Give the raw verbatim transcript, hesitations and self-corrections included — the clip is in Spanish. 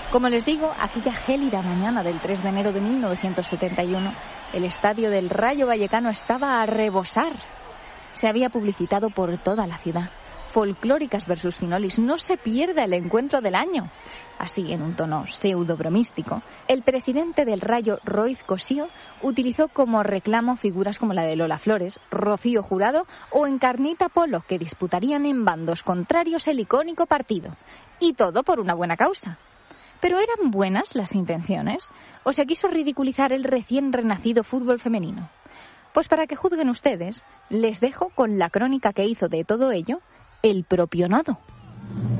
Como les digo, aquella gélida mañana del tres de enero de mil novecientos setenta y uno, el estadio del Rayo Vallecano estaba a rebosar. Se había publicitado por toda la ciudad. Folclóricas versus Finolis, no se pierda el encuentro del año. Así, en un tono pseudo-bromístico, el presidente del Rayo, Roiz Cosío, utilizó como reclamo figuras como la de Lola Flores, Rocío Jurado o Encarnita Polo, que disputarían en bandos contrarios el icónico partido. Y todo por una buena causa. ¿Pero eran buenas las intenciones? ¿O se quiso ridiculizar el recién renacido fútbol femenino? Pues para que juzguen ustedes, les dejo con la crónica que hizo de todo ello el propio Nodo.